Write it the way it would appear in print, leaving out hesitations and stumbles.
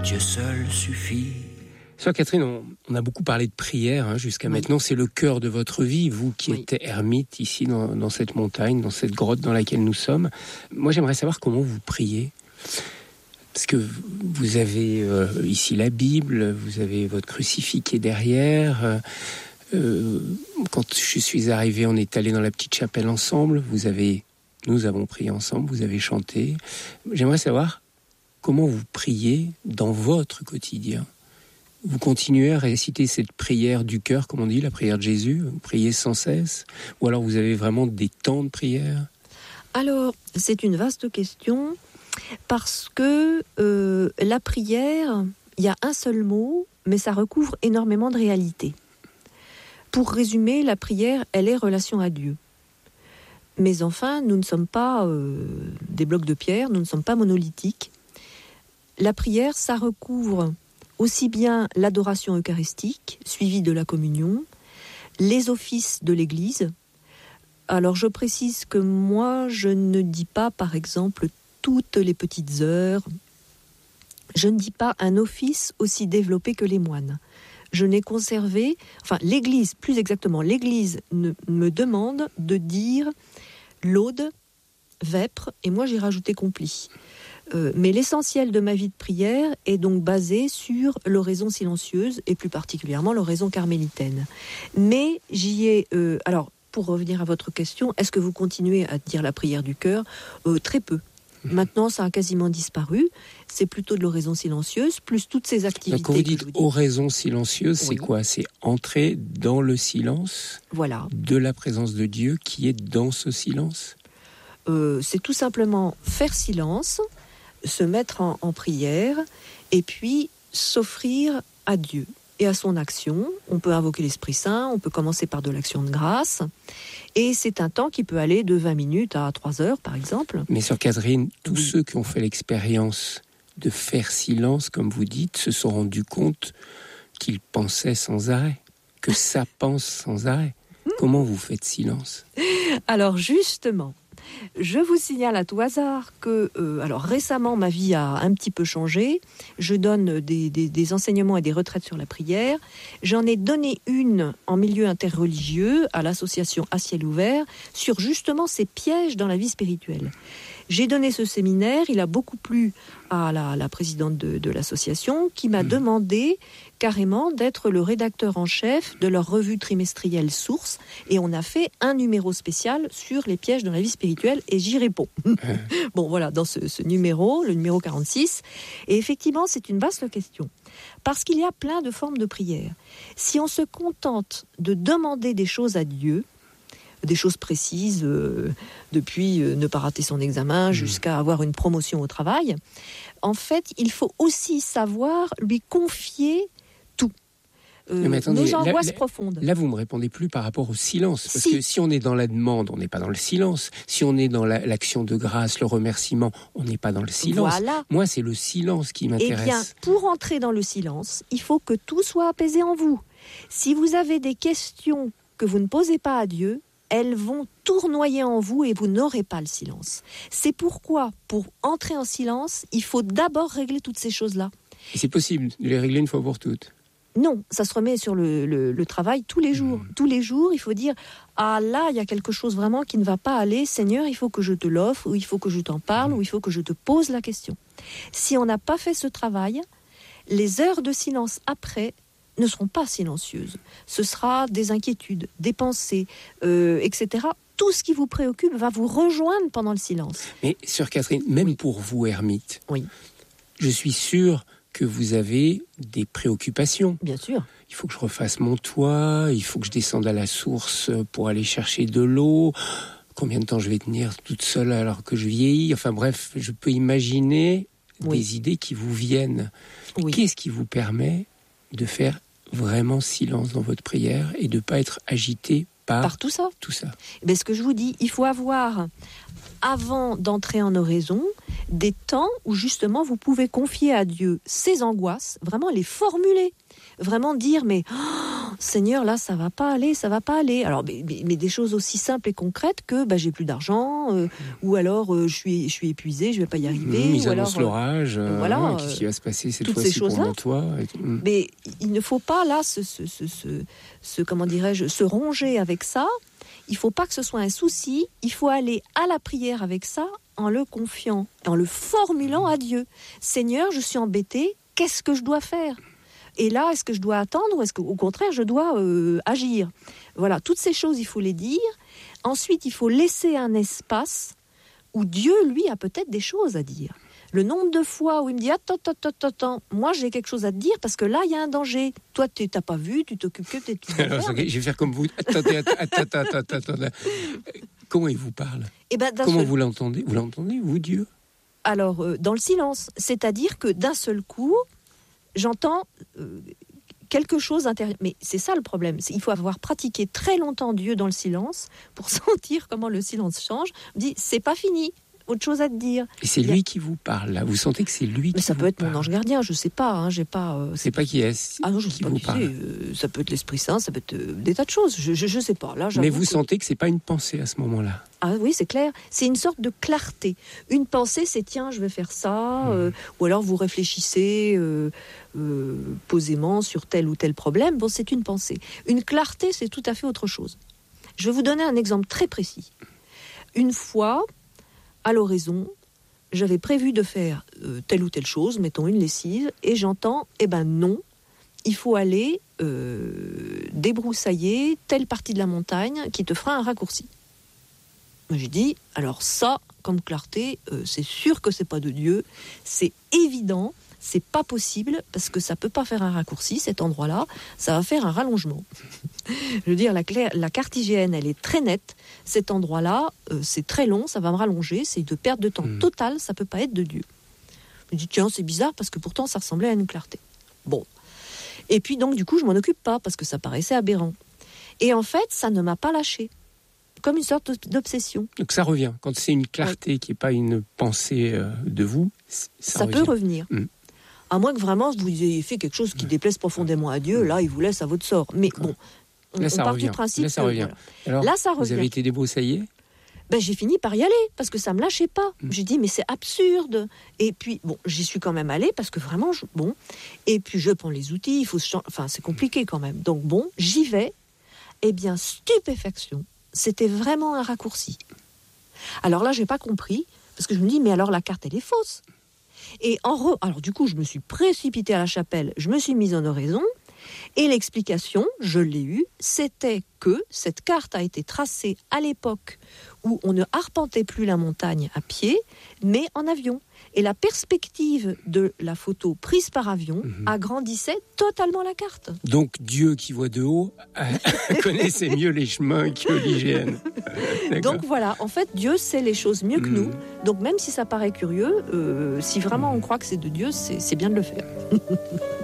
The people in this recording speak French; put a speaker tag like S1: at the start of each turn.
S1: Dieu seul suffit.
S2: Sœur Catherine, on a beaucoup parlé de prière jusqu'à maintenant. C'est le cœur de votre vie, vous qui êtes ermite ici dans cette montagne, dans cette grotte dans laquelle nous sommes. Moi, j'aimerais savoir comment vous priez. Parce que vous avez ici la Bible, vous avez votre crucifix qui est derrière. Quand je suis arrivé, on est allé dans la petite chapelle ensemble. Nous avons prié ensemble, vous avez chanté. J'aimerais savoir comment vous priez dans votre quotidien. Vous continuez à réciter cette prière du cœur, comme on dit, la prière de Jésus. Vous priez sans cesse. Ou alors vous avez vraiment des temps de prière?
S3: Alors, c'est une vaste question, parce que la prière, il y a un seul mot, mais ça recouvre énormément de réalités. Pour résumer, la prière, elle est relation à Dieu. Mais enfin, nous ne sommes pas des blocs de pierre, nous ne sommes pas monolithiques. La prière, ça recouvre aussi bien l'adoration eucharistique, suivie de la communion, les offices de l'Église. Alors je précise que moi, je ne dis pas, par exemple, toutes les petites heures. Je ne dis pas un office aussi développé que les moines. Je n'ai conservé, l'Église, plus exactement, l'Église me demande de dire laude, vêpres, et moi j'ai rajouté complis. Mais l'essentiel de ma vie de prière est donc basé sur l'oraison silencieuse et plus particulièrement l'oraison carmélitaine. Mais j'y ai... alors, pour revenir à votre question, est-ce que vous continuez à dire la prière du cœur ? Très peu. Maintenant, ça a quasiment disparu. C'est plutôt de l'oraison silencieuse, plus toutes ces activités.
S2: Donc, quand vous dites oraison silencieuse, c'est quoi ? C'est entrer dans le silence de la présence de Dieu qui est dans ce silence ?
S3: C'est tout simplement faire silence, se mettre en prière et puis s'offrir à Dieu et à son action. On peut invoquer l'Esprit Saint, on peut commencer par de l'action de grâce et c'est un temps qui peut aller de 20 minutes à 3 heures par exemple.
S2: Mais sœur Catherine, tous ceux qui ont fait l'expérience de faire silence, comme vous dites, se sont rendus compte qu'ils pensaient sans arrêt, que ça pense sans arrêt. Comment vous faites silence ?
S3: Alors justement, je vous signale à tout hasard que, récemment, ma vie a un petit peu changé. Je donne des enseignements et des retraites sur la prière. J'en ai donné une en milieu interreligieux à l'association À Ciel Ouvert sur justement ces pièges dans la vie spirituelle. J'ai donné ce séminaire, il a beaucoup plu à la présidente de l'association qui m'a demandé carrément d'être le rédacteur en chef de leur revue trimestrielle Source et on a fait un numéro spécial sur les pièges dans la vie spirituelle et j'y réponds. Bon voilà, dans ce numéro, le numéro 46, et effectivement c'est une vaste question parce qu'il y a plein de formes de prière. Si on se contente de demander des choses à Dieu, des choses précises, depuis ne pas rater son examen jusqu'à avoir une promotion au travail. En fait, il faut aussi savoir lui confier tout. Nos angoisses profondes.
S2: Là, vous me répondez plus par rapport au silence. Parce que si on est dans la demande, on n'est pas dans le silence. Si on est dans l'action de grâce, le remerciement, on n'est pas dans le silence.
S3: Voilà.
S2: Moi, c'est le silence qui m'intéresse.
S3: Eh bien, pour entrer dans le silence, il faut que tout soit apaisé en vous. Si vous avez des questions que vous ne posez pas à Dieu, elles vont tournoyer en vous et vous n'aurez pas le silence. C'est pourquoi, pour entrer en silence, il faut d'abord régler toutes ces choses-là.
S2: Et c'est possible de les régler une fois pour toutes ?
S3: Non, ça se remet sur le travail tous les jours. Tous les jours, il faut dire « Ah là, il y a quelque chose vraiment qui ne va pas aller. Seigneur, il faut que je te l'offre, ou il faut que je t'en parle, ou il faut que je te pose la question. » Si on n'a pas fait ce travail, les heures de silence après ne seront pas silencieuses. Ce sera des inquiétudes, des pensées, etc. Tout ce qui vous préoccupe va vous rejoindre pendant le silence.
S2: Mais, sœur Catherine, même pour vous, ermite, je suis sûr que vous avez des préoccupations.
S3: Bien sûr.
S2: Il faut que je refasse mon toit, il faut que je descende à la source pour aller chercher de l'eau. Combien de temps je vais tenir toute seule alors que je vieillis ? Enfin bref, je peux imaginer des idées qui vous viennent. Qu'est-ce qui vous permet de faire vraiment silence dans votre prière et de ne pas être agité par
S3: tout ça.
S2: Mais
S3: ce que je vous dis, il faut avoir, avant d'entrer en oraison, des temps où justement vous pouvez confier à Dieu ces angoisses, vraiment les formuler, vraiment dire mais Seigneur, là, ça va pas aller. Alors, mais des choses aussi simples et concrètes que j'ai plus d'argent, ou alors je suis épuisé, je vais pas y arriver.
S2: Ils
S3: ou
S2: annoncent
S3: alors,
S2: l'orage.
S3: voilà,
S2: Qu'est-ce qui va se passer cette
S3: toutes
S2: fois-ci
S3: ces
S2: pour
S3: choses-là.
S2: mon toit
S3: Mais il ne faut pas là comment dirais-je, se ronger avec ça. Il faut pas que ce soit un souci. Il faut aller à la prière avec ça, en le confiant, en le formulant à Dieu. Seigneur, je suis embêté. Qu'est-ce que je dois faire ? Et là, est-ce que je dois attendre ou est-ce qu'au contraire, je dois agir ? Voilà, toutes ces choses, il faut les dire. Ensuite, il faut laisser un espace où Dieu, lui, a peut-être des choses à dire. Le nombre de fois où il me dit « Attends, moi j'ai quelque chose à te dire parce que là, il y a un danger. Toi, tu n'as pas vu, tu t'occupes que de tes petites affaires. »
S2: Je vais faire comme vous. Attends. Comment il vous parle ? Comment vous l'entendez ? Vous l'entendez, vous, Dieu ?
S3: Alors, dans le silence. C'est-à-dire que d'un seul coup, j'entends quelque chose intérieur. Mais c'est ça le problème. Il faut avoir pratiqué très longtemps Dieu dans le silence pour sentir comment le silence change. On dit, c'est pas fini. Autre chose à te dire.
S2: Et c'est lui qui vous parle, là. Vous sentez que c'est lui qui vous parle.
S3: Mais ça peut être mon ange gardien, je sais pas. J'ai pas.
S2: C'est pas qui est.
S3: Ah non, je sais pas
S2: vous
S3: qui
S2: parle.
S3: c'est. Ça peut être l'Esprit Saint, ça peut être des tas de choses. Je sais pas. Là,
S2: mais vous sentez que c'est pas une pensée à ce moment-là.
S3: Ah oui, c'est clair. C'est une sorte de clarté. Une pensée, c'est tiens, je vais faire ça. Ou alors vous réfléchissez posément sur tel ou tel problème. Bon, c'est une pensée. Une clarté, c'est tout à fait autre chose. Je vais vous donner un exemple très précis. Une fois, à l'oraison, j'avais prévu de faire telle ou telle chose, mettons une lessive, et j'entends, non, il faut aller débroussailler telle partie de la montagne qui te fera un raccourci. J'ai dit, alors ça, comme clarté, c'est sûr que c'est pas de Dieu, c'est évident, c'est pas possible, parce que ça peut pas faire un raccourci, cet endroit-là, ça va faire un rallongement. Je veux dire, la carte IGN, elle est très nette. Cet endroit-là, c'est très long, ça va me rallonger, c'est de perte de temps totale, ça peut pas être de Dieu. Je me dis, tiens, c'est bizarre, parce que pourtant, ça ressemblait à une clarté. Bon. Et puis, donc, du coup, je m'en occupe pas, parce que ça paraissait aberrant. Et en fait, ça ne m'a pas lâché. Comme une sorte d'obsession.
S2: Donc ça revient. Quand c'est une clarté qui n'est pas une pensée de vous, ça
S3: peut revenir. À moins que vraiment vous ayez fait quelque chose qui déplaise profondément à Dieu, là, il vous laisse à votre sort. Mais bon, on part du principe
S2: là, ça revient.
S3: Voilà. Là, ça revient.
S2: Vous avez été débroussaillé ?
S3: J'ai fini par y aller, parce que ça ne me lâchait pas. J'ai dit, mais c'est absurde. Et puis, bon, j'y suis quand même allée, parce que vraiment, Et puis, je prends les outils, c'est compliqué quand même. Donc, bon, j'y vais. Eh bien, stupéfaction. C'était vraiment un raccourci. Alors là, je n'ai pas compris, parce que je me dis, mais alors la carte, elle est fausse. Et alors du coup, je me suis précipitée à la chapelle, je me suis mise en oraison, et l'explication, je l'ai eue, c'était que cette carte a été tracée à l'époque où on ne arpentait plus la montagne à pied, mais en avion. Et la perspective de la photo prise par avion agrandissait totalement la carte.
S2: Donc Dieu qui voit de haut connaissait mieux les chemins que l'IGN.
S3: Donc voilà, en fait, Dieu sait les choses mieux que nous. Donc même si ça paraît curieux, si vraiment on croit que c'est de Dieu, c'est bien de le faire.